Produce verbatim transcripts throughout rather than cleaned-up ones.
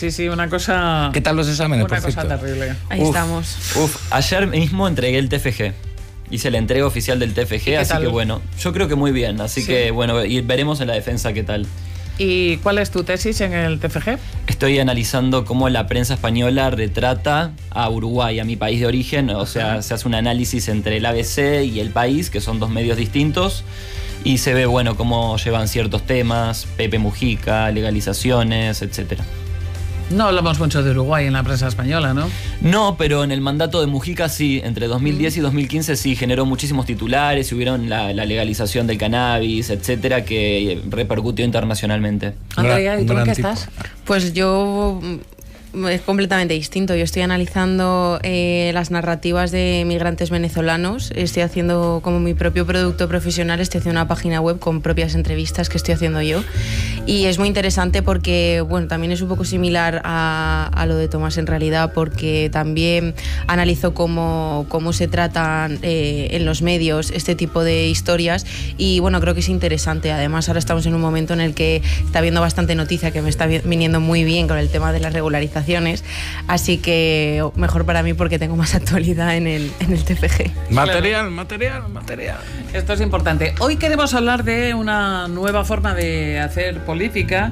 sí, sí, una cosa... ¿Qué tal los exámenes, Una por cosa cierto? terrible. Ahí Uf, estamos. Uf, ayer mismo entregué el T F G. Hice la entrega oficial del T F G, así tal? que bueno, yo creo que muy bien. Así Sí. que bueno, y veremos en la defensa qué tal. ¿Y cuál es tu tesis en el T F G? Estoy analizando cómo la prensa española retrata a Uruguay, a mi país de origen. O sea, se hace un análisis entre el A B C y El País, que son dos medios distintos. Y se ve, bueno, cómo llevan ciertos temas, Pepe Mujica, legalizaciones, etcétera. No hablamos mucho de Uruguay en la prensa española, ¿no? No, pero en el mandato de Mujica sí, entre dos mil diez y dos mil quince sí, generó muchísimos titulares, y hubieron la, la legalización del cannabis, etcétera, que repercutió internacionalmente. Andrea, ¿y tú Un en gran qué tipo. estás? Pues yo mm, es completamente distinto. Yo estoy analizando eh, las narrativas de migrantes venezolanos. Estoy haciendo como mi propio producto profesional. Estoy haciendo una página web con propias entrevistas que estoy haciendo yo. Y es muy interesante porque, bueno, también es un poco similar a, a lo de Tomás en realidad, porque también analizo cómo, cómo se tratan eh, en los medios este tipo de historias. Y bueno, creo que es interesante. Además, ahora estamos en un momento en el que está habiendo bastante noticia, que me está vi- viniendo muy bien con el tema de las regularizaciones. Así que mejor para mí porque tengo más actualidad en el, en el T F G. Material, material, material. Esto es importante. Hoy queremos hablar de una nueva forma de hacer política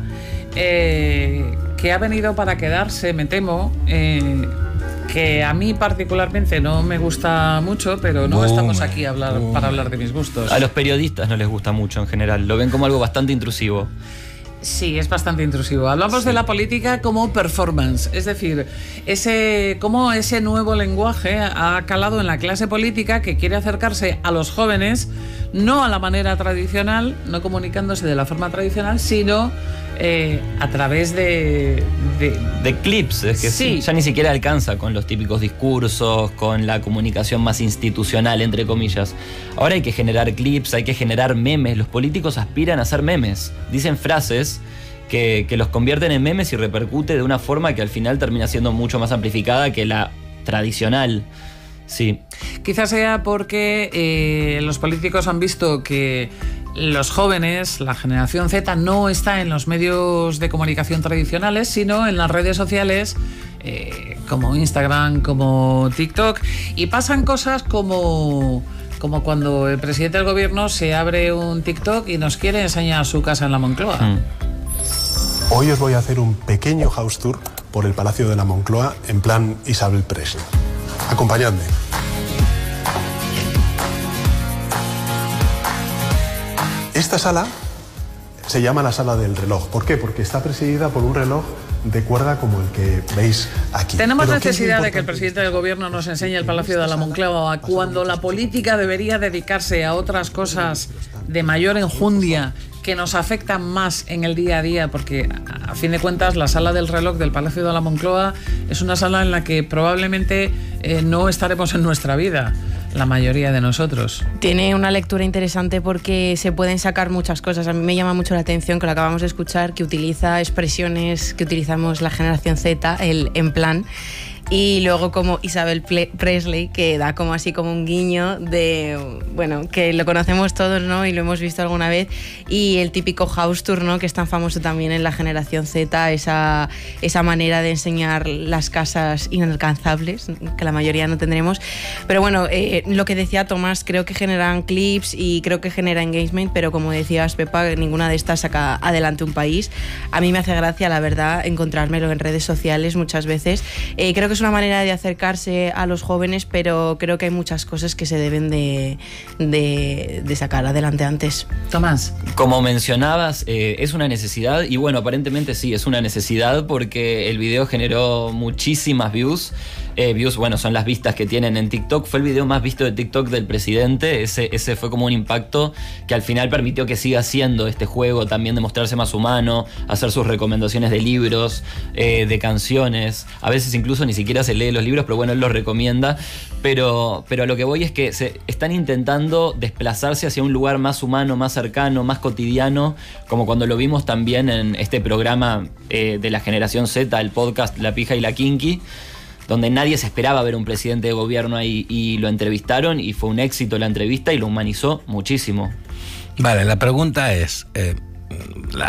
eh, que ha venido para quedarse, me temo, eh, que a mí particularmente no me gusta mucho, pero no Boom, estamos aquí a hablar, boom. para hablar de mis gustos. A los periodistas no les gusta mucho en general, lo ven como algo bastante intrusivo. Sí, es bastante intrusivo. Hablamos sí. de la política como performance, es decir, ese cómo ese nuevo lenguaje ha calado en la clase política que quiere acercarse a los jóvenes, no a la manera tradicional, no comunicándose de la forma tradicional, sino eh, a través de, de... De clips, es que sí. ya ni siquiera alcanza con los típicos discursos, con la comunicación más institucional, entre comillas. Ahora hay que generar clips, hay que generar memes. Los políticos aspiran a hacer memes. Dicen frases que, que los convierten en memes y repercute de una forma que al final termina siendo mucho más amplificada que la tradicional. Sí. Quizás sea porque eh, los políticos han visto que los jóvenes, la generación Z, no está en los medios de comunicación tradicionales, sino en las redes sociales eh, como Instagram, como TikTok, y pasan cosas como, como cuando el presidente del gobierno se abre un TikTok y nos quiere enseñar su casa en la Moncloa. Mm. Hoy os voy a hacer un pequeño house tour por el Palacio de la Moncloa en plan Isabel Presley. Acompañadme. Esta sala se llama la sala del reloj. ¿Por qué? Porque está presidida por un reloj de cuerda como el que veis aquí. Tenemos Pero ¿qué es necesidad lo de que el importante presidente de del esta gobierno sala? nos enseñe el Palacio de la Moncloa cuando la política debería dedicarse a otras cosas de mayor enjundia que nos afectan más en el día a día, porque a fin de cuentas la sala del reloj del Palacio de la Moncloa es una sala en la que probablemente eh, no estaremos en nuestra vida, la mayoría de nosotros. Tiene una lectura interesante porque se pueden sacar muchas cosas. A mí me llama mucho la atención que lo acabamos de escuchar, que utiliza expresiones que utilizamos la generación Z, el en plan. Y luego como Isabel Presley, que da como así como un guiño de, bueno, que lo conocemos todos, ¿no? Y lo hemos visto alguna vez. Y el típico house tour, ¿no? Que es tan famoso también en la generación Z, esa, esa manera de enseñar las casas inalcanzables, que la mayoría no tendremos. Pero bueno, eh, lo que decía Tomás, creo que generan clips y creo que genera engagement, pero como decías, Pepa, ninguna de estas saca adelante un país. A mí me hace gracia, la verdad, encontrármelo en redes sociales muchas veces. Eh, creo que es una manera de acercarse a los jóvenes, pero creo que hay muchas cosas que se deben de, de, de sacar adelante antes. Tomás. Como mencionabas, eh, es una necesidad, y bueno, aparentemente sí, es una necesidad porque el video generó muchísimas views. Eh, views, bueno, son las vistas que tienen en TikTok. Fue el video más visto de TikTok del presidente. Ese, ese fue como un impacto que al final permitió que siga haciendo este juego, también de mostrarse más humano, hacer sus recomendaciones de libros, eh, de canciones. A veces incluso ni siquiera se lee los libros, pero bueno, él los recomienda. Pero, pero a lo que voy es que se están intentando desplazarse hacia un lugar más humano, más cercano, más cotidiano, como cuando lo vimos también en este programa eh, de la generación Z, el podcast La Pija y la Kinky, donde nadie se esperaba ver un presidente de gobierno ahí, y lo entrevistaron y fue un éxito la entrevista y lo humanizó muchísimo. Vale, la pregunta es, eh, la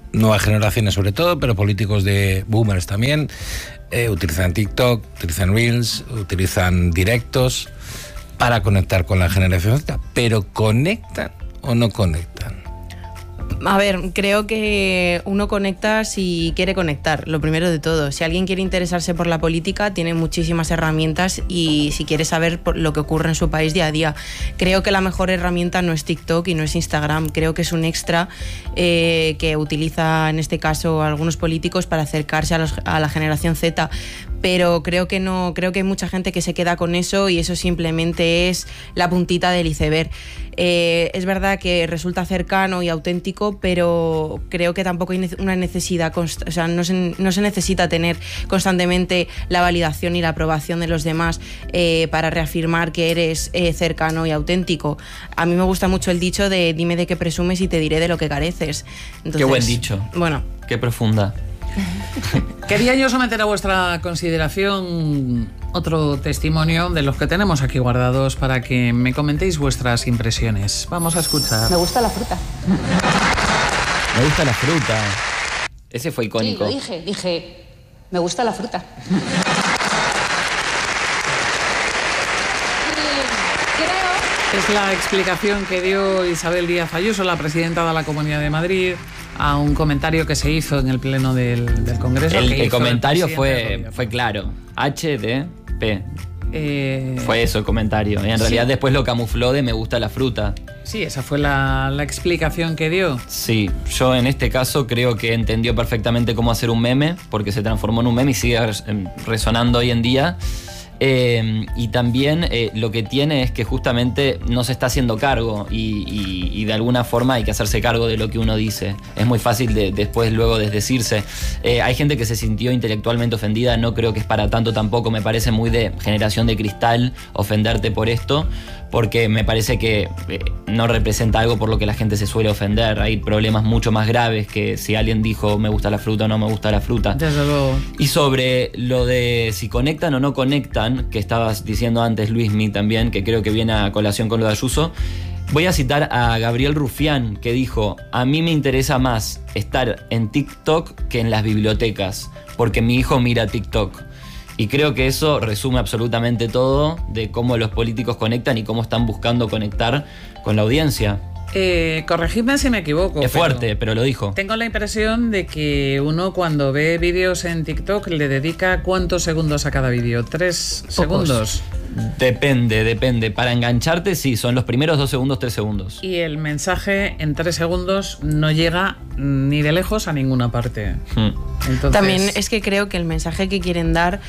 nuevas generaciones sobre todo, pero políticos de boomers también, eh, utilizan TikTok, utilizan Reels, utilizan directos para conectar con la generación Z. ¿Pero conectan o no conectan? A ver, creo que uno conecta si quiere conectar, lo primero de todo. Si alguien quiere interesarse por la política, tiene muchísimas herramientas y si quiere saber lo que ocurre en su país día a día. Creo que la mejor herramienta no es TikTok y no es Instagram. Creo que es un extra eh, que utiliza en este caso algunos políticos para acercarse a, los, a la generación Z. Pero creo que no, creo que hay mucha gente que se queda con eso y eso simplemente es la puntita del iceberg. Eh, es verdad que resulta cercano y auténtico, pero creo que tampoco hay una necesidad, o sea, no se, no se necesita tener constantemente la validación y la aprobación de los demás eh, para reafirmar que eres eh, cercano y auténtico. A mí me gusta mucho el dicho de dime de qué presumes y te diré de lo que careces. Entonces, qué buen dicho. Bueno. Qué profunda. Quería yo someter a vuestra consideración otro testimonio de los que tenemos aquí guardados para que me comentéis vuestras impresiones. Vamos a escuchar. Me gusta la fruta. Me gusta la fruta. Ese fue icónico. Sí, lo dije, dije, me gusta la fruta. Es la explicación que dio Isabel Díaz Ayuso, la presidenta de la Comunidad de Madrid, a un comentario que se hizo en el pleno del, del Congreso. El, que el comentario el fue, fue claro. H D P. Eh, fue eso el comentario. Y en realidad sí. Después lo camufló de me gusta la fruta. Sí, esa fue la, la explicación que dio. Sí, yo en este caso creo que entendió perfectamente cómo hacer un meme, porque se transformó en un meme y sigue resonando hoy en día. Eh, y también eh, lo que tiene es que justamente no se está haciendo cargo y, y, y de alguna forma hay que hacerse cargo de lo que uno dice. Es muy fácil de, después luego desdecirse. Eh, hay gente que se sintió intelectualmente ofendida, no creo que es para tanto tampoco, me parece muy de generación de cristal ofenderte por esto, porque me parece que eh, no representa algo por lo que la gente se suele ofender. Hay problemas mucho más graves que si alguien dijo me gusta la fruta o no me gusta la fruta. Desde luego. Y sobre lo de si conectan o no conectan, que estabas diciendo antes, Luismi, también, que creo que viene a colación con lo de Ayuso, voy a citar a Gabriel Rufián, que dijo: a mí me interesa más estar en TikTok que en las bibliotecas, porque mi hijo mira TikTok. Y creo que eso resume absolutamente todo de cómo los políticos conectan y cómo están buscando conectar con la audiencia. Eh, corregidme si me equivoco. Es fuerte, pero, pero lo dijo. Tengo la impresión de que uno cuando ve vídeos en TikTok le dedica ¿cuántos segundos a cada vídeo? ¿Tres Pocos. segundos? Depende, depende. Para engancharte, sí, son los primeros dos segundos, tres segundos. Y el mensaje en tres segundos no llega ni de lejos a ninguna parte. Hmm. Entonces... También es que creo que el mensaje que quieren dar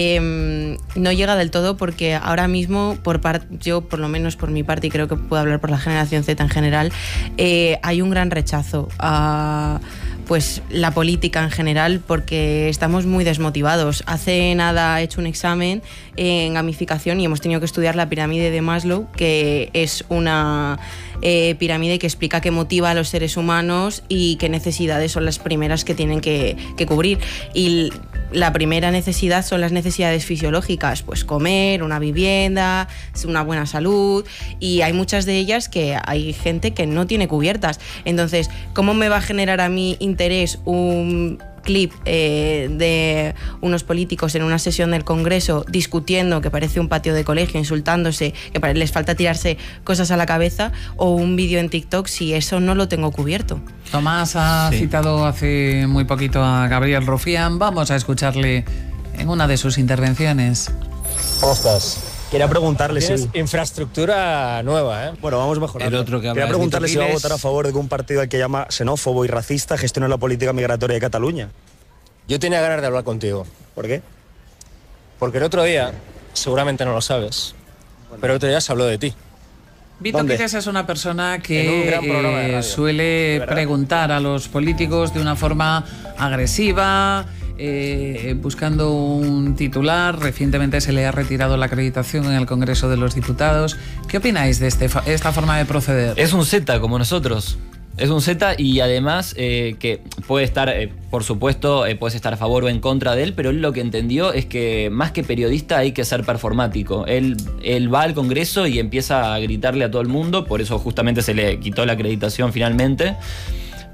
eh, no llega del todo, porque ahora mismo, por part, yo por lo menos por mi parte, y creo que puedo hablar por la generación Z en general, eh, hay un gran rechazo a pues la política en general, porque estamos muy desmotivados. Hace nada he hecho un examen en gamificación y hemos tenido que estudiar la pirámide de Maslow, que es una eh, pirámide que explica qué motiva a los seres humanos y qué necesidades son las primeras que tienen que, que cubrir. Y la primera necesidad son las necesidades fisiológicas, pues comer, una vivienda, una buena salud, y hay muchas de ellas que hay gente que no tiene cubiertas. Entonces, ¿cómo me va a generar a mí interés un clip eh, de unos políticos en una sesión del Congreso discutiendo, que parece un patio de colegio, insultándose, que les falta tirarse cosas a la cabeza, o un vídeo en TikTok si eso no lo tengo cubierto? Tomás ha sí. citado hace muy poquito a Gabriel Rufián. Vamos a escucharle en una de sus intervenciones. ¿Cómo estás? Quería preguntarle si... Tienes infraestructura nueva, ¿eh? Bueno, vamos mejorando. El otro que Quería preguntarle si va a votar a favor de que un partido al que llama xenófobo y racista gestione la política migratoria de Cataluña. Yo tenía ganas de hablar contigo. ¿Por qué? Porque el otro día, seguramente no lo sabes, bueno. pero el otro día se habló de ti. Vito Quiles es una persona que eh, suele preguntar a los políticos de una forma agresiva, Eh, buscando un titular. Recientemente se le ha retirado la acreditación en el Congreso de los Diputados. ¿Qué opináis de este, esta forma de proceder? Es un Z como nosotros. Es un Z y además eh, que puede estar, eh, por supuesto, eh, puedes estar a favor o en contra de él, pero él lo que entendió es que más que periodista hay que ser performático. Él, él va al Congreso y empieza a gritarle a todo el mundo, por eso justamente se le quitó la acreditación finalmente.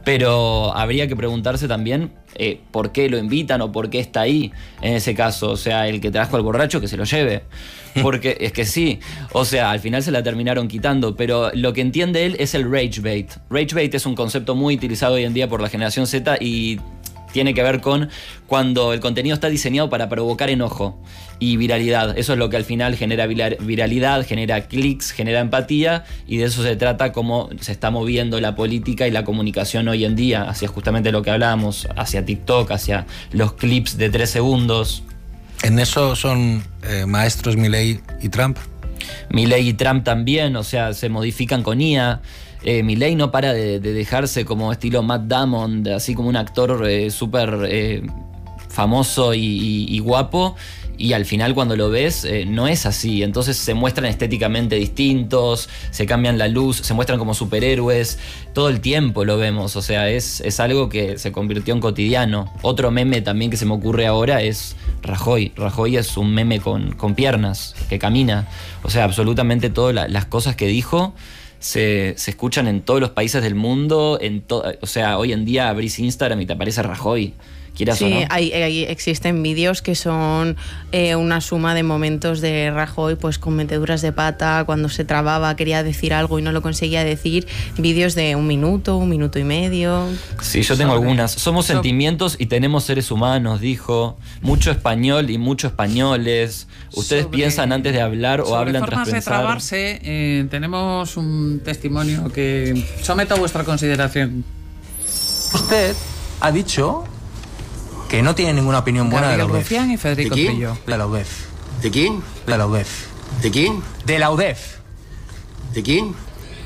Pero habría que preguntarse también eh, por qué lo invitan o por qué está ahí en ese caso. O sea, el que trajo al borracho que se lo lleve. Porque es que sí, o sea, al final se la terminaron quitando, pero lo que entiende él es el rage bait. Rage bait es un concepto muy utilizado hoy en día por la generación Z y tiene que ver con cuando el contenido está diseñado para provocar enojo y viralidad. Eso es lo que al final genera viralidad, genera clics, genera empatía, y de eso se trata cómo se está moviendo la política y la comunicación hoy en día, hacia justamente lo que hablábamos, hacia TikTok, hacia los clips de tres segundos. ¿En eso son eh, maestros Milei y Trump? Milei y Trump también, o sea, se modifican con I A. Eh, Milei no para de, de dejarse como estilo Matt Damon, de, así como un actor eh, súper eh, famoso y, y, y guapo, y al final cuando lo ves eh, no es así. Entonces se muestran estéticamente distintos, se cambian la luz, se muestran como superhéroes, todo el tiempo lo vemos, o sea, es, es algo que se convirtió en cotidiano. Otro meme también que se me ocurre ahora es Rajoy. Rajoy es un meme con, con piernas, que camina, o sea, absolutamente todas la, las cosas que dijo Se, se escuchan en todos los países del mundo, en to, o sea, hoy en día abrís Instagram y te aparece Rajoy, quieras sí, o no. hay, hay, existen vídeos que son eh, una suma de momentos de Rajoy, pues con meteduras de pata, cuando se trababa, quería decir algo y no lo conseguía decir, vídeos de un minuto, un minuto y medio. Sí, yo tengo sobre, algunas. Somos sobre, sentimientos y tenemos seres humanos, dijo. Mucho español y muchos españoles. ¿Ustedes sobre, piensan antes de hablar o hablan tras pensar? Sobre formas de trabarse, eh, tenemos un testimonio que someto a vuestra consideración. Usted ha dicho que no tiene ninguna opinión buena Gabriel de la U D E F. Rufián y Federico ¿De Trillo. De la U D E F. ¿De quién? De la U D E F. ¿De quién? De la U D E F. ¿De quién?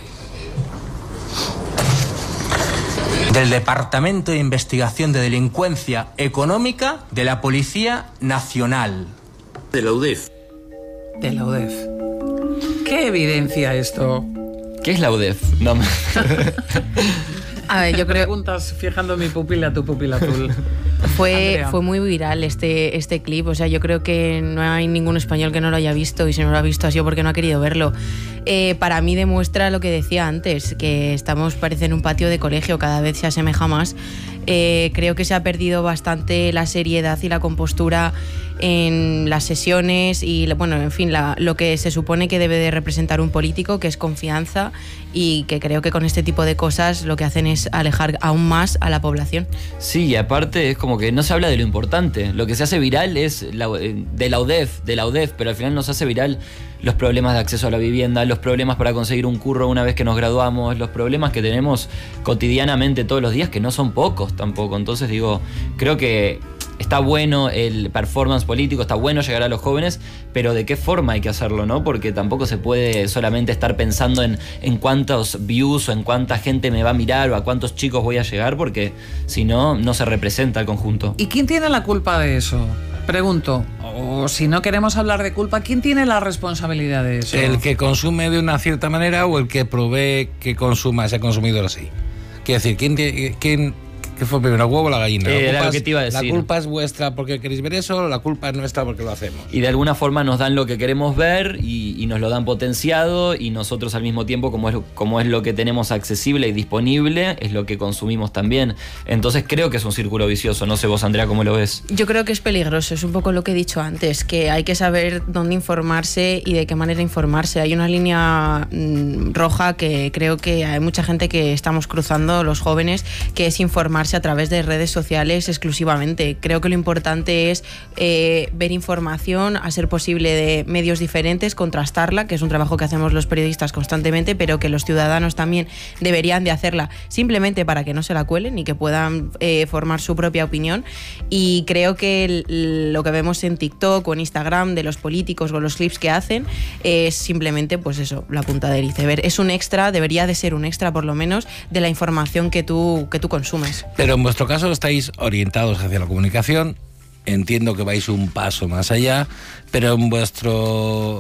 Del Departamento de Investigación de Delincuencia Económica de la Policía Nacional. De la U D E F. De la U D E F. ¿Qué evidencia esto? ¿Qué es la U D E F? No me... A ver, yo creo... Preguntas fijando mi pupila, tu pupila azul. Fue, fue muy viral este, este clip, o sea, yo creo que no hay ningún español que no lo haya visto, y si no lo ha visto ha sido porque no ha querido verlo. Eh, para mí demuestra lo que decía antes, que estamos, parece, en un patio de colegio, cada vez se asemeja más. Eh, creo que se ha perdido bastante la seriedad y la compostura en las sesiones y, bueno, en fin, la, lo que se supone que debe de representar un político, que es confianza, y que creo que con este tipo de cosas lo que hacen es alejar aún más a la población. Sí, y aparte es como que no se habla de lo importante. Lo que se hace viral es la, de la U D E F, de la U D E F, pero al final nos hace viral los problemas de acceso a la vivienda, los problemas para conseguir un curro una vez que nos graduamos, los problemas que tenemos cotidianamente todos los días, que no son pocos tampoco. Entonces digo, creo que está bueno el performance político, está bueno llegar a los jóvenes, pero ¿de qué forma hay que hacerlo, no? Porque tampoco se puede solamente estar pensando en, en cuántos views o en cuánta gente me va a mirar o a cuántos chicos voy a llegar, porque si no, no se representa el conjunto. ¿Y quién tiene la culpa de eso? Pregunto, o si no queremos hablar de culpa, ¿quién tiene la responsabilidad de eso? ¿El que consume de una cierta manera o el que provee que consuma ese consumidor así? Quiero decir, ¿quién, quién ¿qué fue primero, el huevo o la gallina? Eh, la, era culpa lo que te iba a es, decir. ¿La culpa es vuestra porque queréis ver eso? ¿La culpa es nuestra porque lo hacemos? Y de alguna forma nos dan lo que queremos ver y, y nos lo dan potenciado, y nosotros al mismo tiempo, como es, como es lo que tenemos accesible y disponible, es lo que consumimos también. Entonces creo que es un círculo vicioso. No sé vos, Andrea, ¿cómo lo ves? Yo creo que es peligroso, es un poco lo que he dicho antes, que hay que saber dónde informarse y de qué manera informarse. Hay una línea mmm, roja que creo que hay mucha gente que estamos cruzando, los jóvenes, que es informarse a través de redes sociales exclusivamente. Creo que lo importante es eh, ver información, a ser posible, de medios diferentes, contrastarla, que es un trabajo que hacemos los periodistas constantemente, pero que los ciudadanos también deberían de hacerla, simplemente para que no se la cuelen y que puedan eh, formar su propia opinión. Y creo que el, lo que vemos en TikTok o en Instagram de los políticos o los clips que hacen es simplemente, pues eso, la punta del iceberg. Es un extra, debería de ser un extra por lo menos, de la información que tú, que tú consumes. Pero en vuestro caso estáis orientados hacia la comunicación, entiendo que vais un paso más allá, pero en vuestro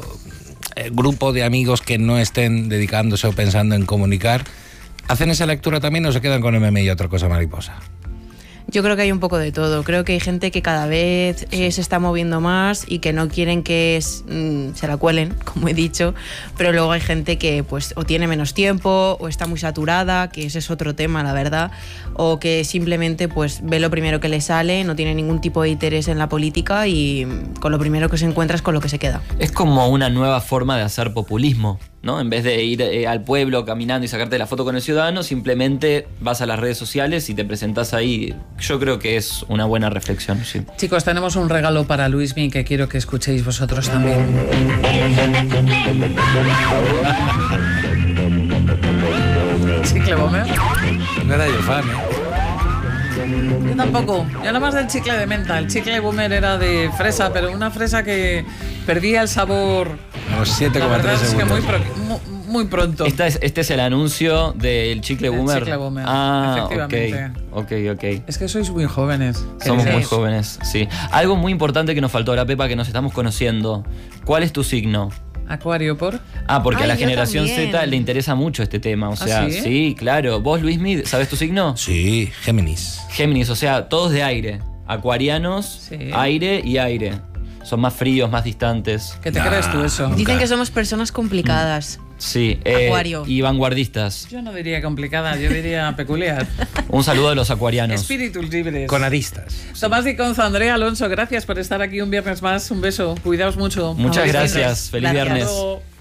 grupo de amigos que no estén dedicándose o pensando en comunicar, ¿hacen esa lectura también o se quedan con M M y otra cosa mariposa? Yo creo que hay un poco de todo. Creo que hay gente que cada vez eh, se está moviendo más y que no quieren que es, mm, se la cuelen, como he dicho, pero luego hay gente que pues o tiene menos tiempo o está muy saturada, que ese es otro tema, la verdad, o que simplemente pues ve lo primero que le sale, no tiene ningún tipo de interés en la política y mm, con lo primero que se encuentra es con lo que se queda. Es como una nueva forma de hacer populismo, ¿no? En vez de ir eh, al pueblo caminando y sacarte la foto con el ciudadano, simplemente vas a las redes sociales y te presentás ahí. Yo creo que es una buena reflexión, sí. Chicos, tenemos un regalo para Luismi que quiero que escuchéis vosotros también. ¿Chicle Boomer? No era yo fan, ¿eh? Yo tampoco. Yo nada más del chicle de menta. El chicle Boomer era de fresa, pero una fresa que perdía el sabor. A los siete coma tres es que segundos. muy, pro- muy, muy pronto. Esta es, este es el anuncio del chicle El boomer. chicle Boomer, Ah, efectivamente. ok, ok, ok. Es que sois muy jóvenes. Somos muy queridos. jóvenes, sí. Algo muy importante que nos faltó ahora, Pepa, que nos estamos conociendo. ¿Cuál es tu signo? Acuario por. Ah, porque Ay, a la yo generación también. Z le interesa mucho este tema. O sea, ¿sí? sí, claro. ¿Vos, Luismi, sabes tu signo? Sí, Géminis. Géminis, o sea, todos de aire. Acuarianos, Sí. aire y aire. Son más fríos, más distantes. ¿Qué te crees tú eso? Dicen que somos personas complicadas. Sí, eh, Acuario. y vanguardistas. Yo no diría complicada, yo diría peculiar. Un saludo a los acuarianos. Espíritus libres. Con aristas. Tomás Diconzo, Andrea Alonso, gracias por estar aquí un viernes más. Un beso. Cuidaos mucho. Muchas Feliz gracias. viernes. Feliz Gracias. viernes. Hasta luego.